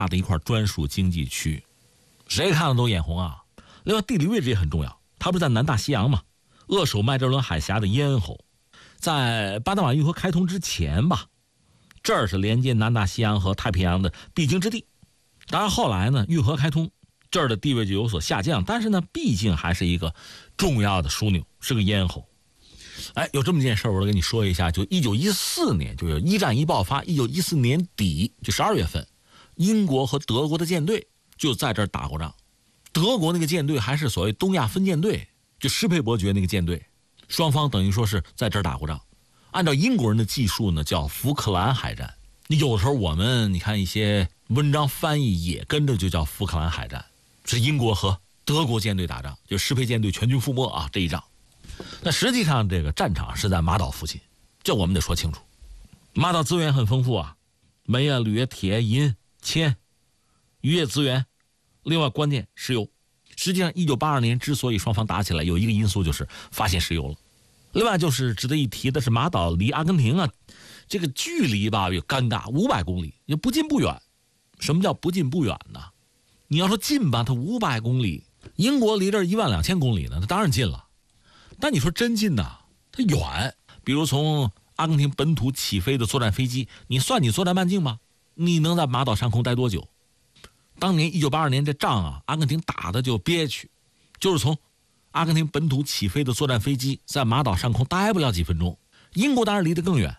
的一块专属经济区，谁看了都眼红啊。另外地理位置也很重要，它不是在南大西洋吗？扼守麦哲伦海峡的咽喉，在巴拿马运河开通之前吧，这儿是连接南大西洋和太平洋的必经之地。当然后来呢，运河开通，这儿的地位就有所下降，但是呢，毕竟还是一个重要的枢纽，是个咽喉。有这么一件事我跟你说一下，就1914年，就是一战一爆发，1914年底就12月份，英国和德国的舰队就在这儿打过仗。德国那个舰队还是所谓东亚分舰队，就施佩伯爵那个舰队，双方等于说是在这儿打过仗。按照英国人的技术呢，叫福克兰海战。有时候我们你看一些文章翻译也跟着就叫福克兰海战，是英国和德国舰队打仗，就施佩舰队全军覆没啊这一仗。那实际上这个战场是在马岛附近，这我们得说清楚。马岛资源很丰富啊，煤啊、铝、铁、银、铅、渔业资源，另外关键石油。实际上1982年之所以双方打起来，有一个因素就是发现石油了。另外就是值得一提的是，马岛离阿根廷啊这个距离吧有尴尬，500公里，也不近不远。什么叫不近不远呢？你要说近吧，它500公里，英国离这12000公里呢，它当然近了。但你说真近呐，它远。比如从阿根廷本土起飞的作战飞机，你算你作战半径吧，你能在马岛上空待多久？当年1982年这仗啊，阿根廷打的就憋屈，就是从阿根廷本土起飞的作战飞机在马岛上空待不了几分钟。英国当然离得更远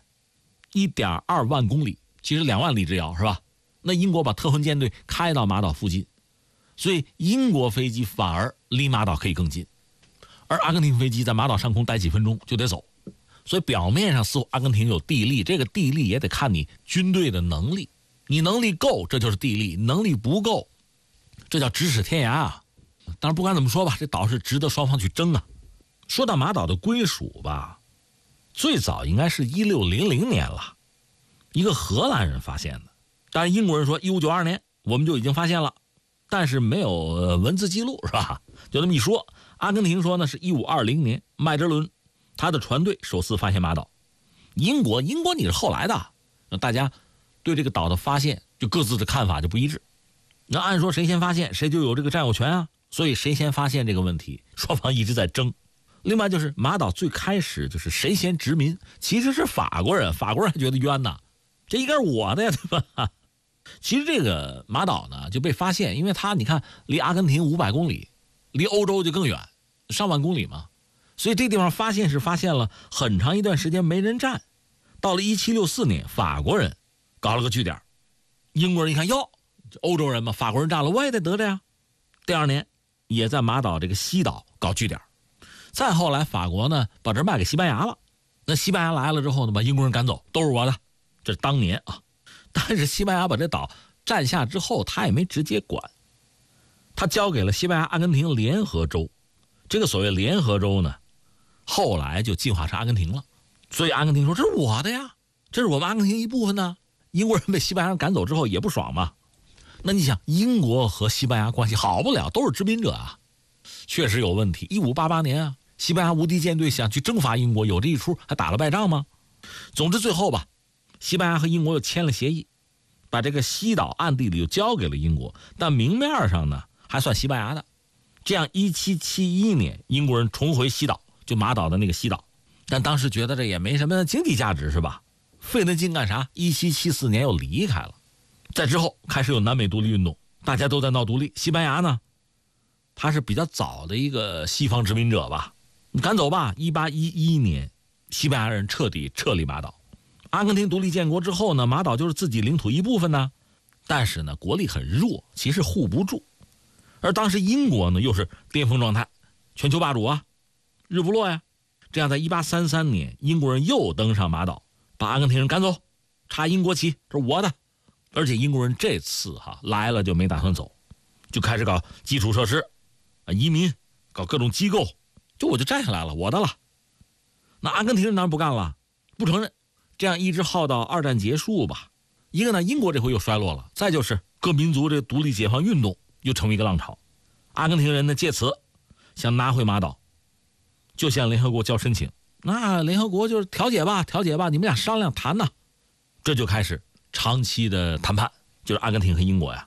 ，1.2万公里，其实2万里之遥是吧？那英国把特混舰队开到马岛附近，所以英国飞机反而离马岛可以更近，而阿根廷飞机在马岛上空待几分钟就得走。所以表面上似乎阿根廷有地利，这个地利也得看你军队的能力，你能力够这就是地利，能力不够这叫咫尺天涯啊。当然不管怎么说吧，这岛是值得双方去争啊。说到马岛的归属吧，最早应该是1600年了，一个荷兰人发现的。当然英国人说1592年我们就已经发现了，但是没有文字记录是吧？就这么一说。阿根廷说呢是1520年麦哲伦他的船队首次发现马岛。英国你是后来的，那大家对这个岛的发现就各自的看法就不一致。那按说谁先发现谁就有这个占有权啊，所以谁先发现这个问题双方一直在争。另外就是马岛最开始就是谁先殖民，其实是法国人，法国人还觉得冤呐，这应该是我的呀，对吧？其实这个马岛呢就被发现，因为它你看离阿根廷500公里，离欧洲就更远，上万公里嘛，所以这地方发现是发现了很长一段时间没人占。到了1764年法国人搞了个据点，英国人一看哟，欧洲人嘛，法国人占了我也得得着呀。第2年也在马岛这个西岛搞据点。再后来法国呢把这卖给西班牙了，那西班牙来了之后呢把英国人赶走，都是我的，这是当年啊。但是西班牙把这岛占下之后他也没直接管，他交给了西班牙阿根廷联合州。这个所谓联合州呢后来就进化成阿根廷了，所以阿根廷说这是我的呀，这是我们阿根廷一部分呢。英国人被西班牙人赶走之后也不爽嘛。那你想英国和西班牙关系好不了，都是殖民者啊，确实有问题。1588年啊，西班牙无敌舰队想去征伐英国，有这一出还打了败仗吗？总之最后吧，西班牙和英国又签了协议，把这个西岛暗地里又交给了英国，但明面上呢还算西班牙的。这样1771年英国人重回西岛，就马岛的那个西岛，但当时觉得这也没什么经济价值是吧，费那劲干啥？1774年又离开了。在之后开始有南美独立运动，大家都在闹独立。西班牙呢他是比较早的一个西方殖民者吧，你赶走吧。1811年西班牙人彻底撤离马岛。阿根廷独立建国之后呢，马岛就是自己领土一部分呢，但是呢国力很弱，其实护不住。而当时英国呢又是巅峰状态，全球霸主啊，日不落呀。这样在1833年英国人又登上马岛，把阿根廷人赶走，插英国旗，这是我的。而且英国人这次来了就没打算走，就开始搞基础设施移民，搞各种机构，就我就占下来了，我的了。那阿根廷人当然不干了，不承认。这样一直耗到2战结束吧。一个呢英国这回又衰落了，再就是各民族这独立解放运动又成为一个浪潮。阿根廷人呢借此想拿回马岛，就向联合国交申请。那联合国就是调解吧，你们俩商量谈呐。这就开始长期的谈判，就是阿根廷和英国呀。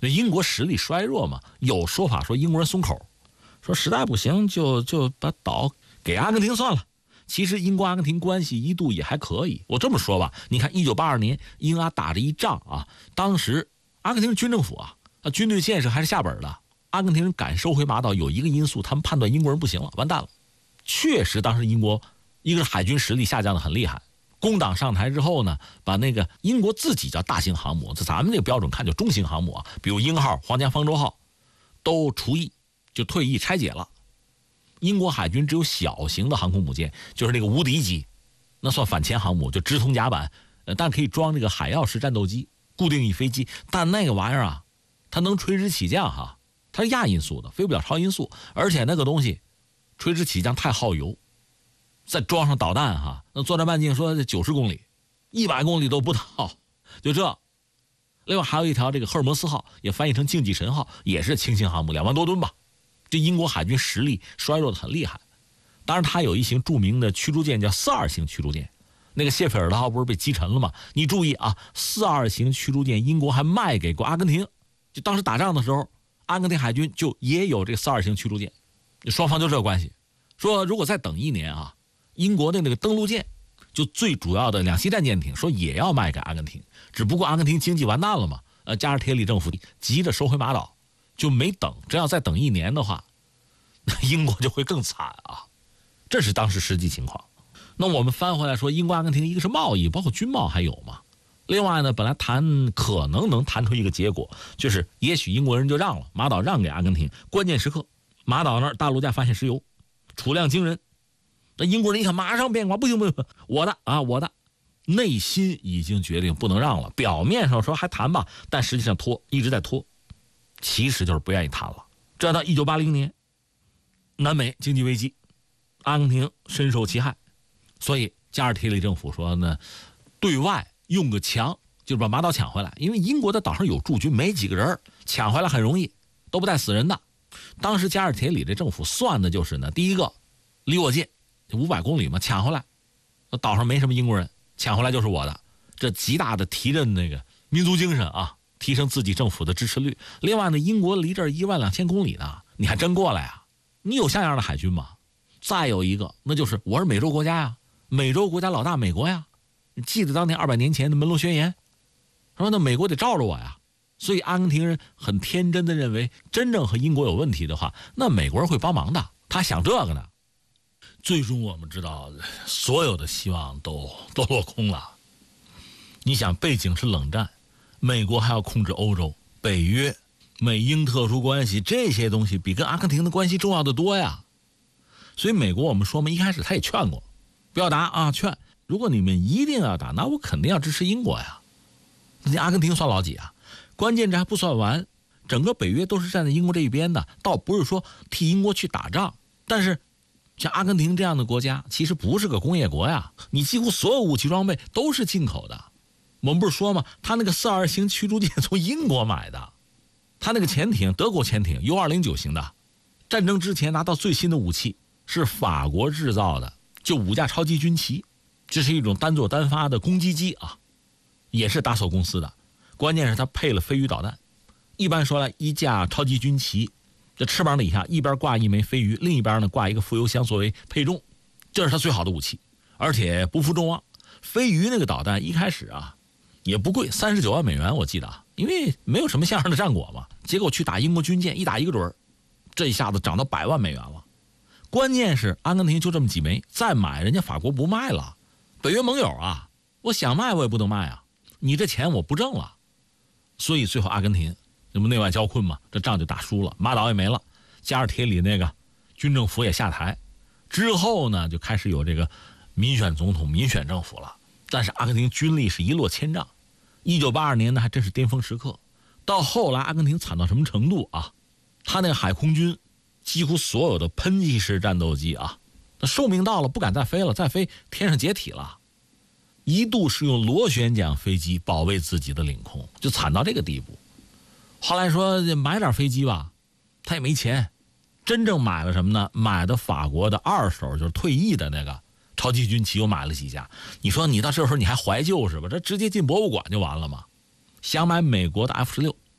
那英国实力衰弱嘛，有说法说英国人松口，说实在不行就把岛给阿根廷算了。其实英国阿根廷关系一度也还可以。我这么说吧，你看1982年英阿打着一仗啊，当时阿根廷军政府啊军队建设还是下本的。阿根廷人敢收回马岛有一个因素，他们判断英国人不行了，完蛋了。确实当时英国一个是海军实力下降的很厉害，工党上台之后呢，把那个英国自己叫大型航母，这咱们这个标准看就中型航母啊，比如鹰号、皇家方舟号都除役，就退役拆解了。英国海军只有小型的航空母舰，就是那个无敌级，那算反潜航母，就直通甲板，但可以装这个海鹞式战斗机、固定翼飞机，但那个玩意儿啊，它能垂直起降哈，它是亚音速的，飞不了超音速，而且那个东西垂直起降太耗油，再装上导弹哈，那作战半径说90公里，100公里都不到，就这。另外还有一条这个赫尔墨斯号，也翻译成竞技神号，也是轻型航母，2万多吨吧。这英国海军实力衰弱的很厉害。当然它有一型著名的驱逐舰叫42型驱逐舰，那个谢菲尔德号不是被击沉了吗？你注意啊，42型驱逐舰英国还卖给过阿根廷，就当时打仗的时候阿根廷海军就也有这个42型驱逐舰，双方就这个关系。说如果再等1年啊，英国的那个登陆舰就最主要的2栖战舰艇说也要卖给阿根廷，只不过阿根廷经济完蛋了嘛，加尔铁里政府急着收回马岛就没等，真要再等1年的话，那英国就会更惨啊。这是当时实际情况。那我们翻回来说，英国阿根廷一个是贸易，包括军贸还有嘛。另外呢，本来可能能谈出一个结果，就是也许英国人就让了马岛，让给阿根廷。关键时刻，马岛那儿大陆架发现石油，储量惊人。那英国人一看，马上变卦，不行，我的啊，我的。内心已经决定不能让了，表面上说还谈吧，但实际上拖，一直在拖，其实就是不愿意谈了。这到1980年，南美经济危机，阿根廷深受其害，所以加尔铁里政府说呢，对外用个强，就是把马岛抢回来。因为英国的岛上有驻军，没几个人，抢回来很容易，都不带死人的。当时加尔铁里这政府算的就是呢，第一个离我近500公里嘛，抢回来，岛上没什么英国人，抢回来就是我的，这极大的提振那个民族精神啊，提升自己政府的支持率。另外呢，英国离这儿12000公里呢，你还真过来啊？你有像样的海军吗？再有一个，那就是我是美洲国家呀，美洲国家老大美国呀。你记得当年200年前的门罗宣言，说那美国得罩着我呀。所以阿根廷人很天真的认为，真正和英国有问题的话，那美国人会帮忙的。他想这个呢。最终我们知道，所有的希望都落空了。你想，背景是冷战，美国还要控制欧洲，北约、美英特殊关系，这些东西比跟阿根廷的关系重要的多呀。所以美国我们说嘛，一开始他也劝过，不要打啊，劝，如果你们一定要打，那我肯定要支持英国呀。那阿根廷算老几啊？关键这还不算完，整个北约都是站在英国这一边的，倒不是说替英国去打仗，但是像阿根廷这样的国家其实不是个工业国呀，你几乎所有武器装备都是进口的。我们不是说吗，他那个42型驱逐舰从英国买的，他那个潜艇德国潜艇 U209 型的，战争之前拿到最新的武器是法国制造的，就5架超级军旗，这是一种单座单发的攻击机啊，也是达索公司的。关键是它配了飞鱼导弹。一般说来，一架超级军旗这翅膀底下一边挂一枚飞鱼，另一边呢挂一个副油箱作为配重，这是它最好的武器，而且不负众望。飞鱼那个导弹一开始啊也不贵，39万美元我记得，因为没有什么像样的战果嘛。结果去打英国军舰，一打一个准儿，这一下子涨到100万美元了。关键是阿根廷就这么几枚，再买人家法国不卖了，北约盟友啊，我想卖我也不能卖啊，你这钱我不挣了。所以最后阿根廷那不内外交困嘛，这仗就打输了，马岛也没了，加尔铁里那个军政府也下台，之后呢就开始有这个民选总统、民选政府了。但是阿根廷军力是一落千丈，1982年呢还真是巅峰时刻。到后来阿根廷惨到什么程度啊？他那个海空军几乎所有的喷气式战斗机啊，那寿命到了不敢再飞了，再飞天上解体了。一度是用螺旋桨飞机保卫自己的领空，就惨到这个地步。后来说买点飞机吧，他也没钱，真正买了什么呢？买的法国的2手，就是退役的那个超级军旗，又买了几架。你说你到这时候你还怀旧是吧？这直接进博物馆就完了吗？想买美国的 F-16